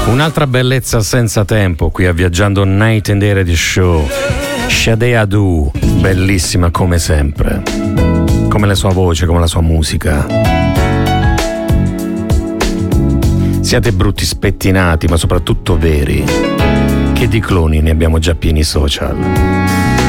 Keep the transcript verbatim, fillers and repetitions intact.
Un'altra bellezza senza tempo qui a Viaggiando Night and Day Radio Show. Sade Adu, bellissima come sempre, come la sua voce, come la sua musica. Siate brutti spettinati, ma soprattutto veri, che di cloni ne abbiamo già pieni i social.